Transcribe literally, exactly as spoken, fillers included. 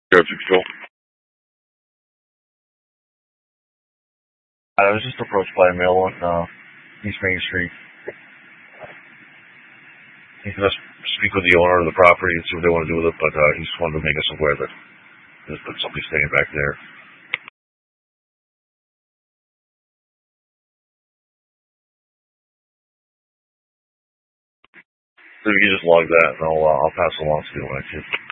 Traffic control. I was just approached by a male on uh, East Main Street. He's going to speak with the owner of the property and see what they want to do with it, but uh, he just wanted to make us aware that there's been somebody staying back there. So if you can just log that, and I'll, uh, I'll pass it along to you when I see it.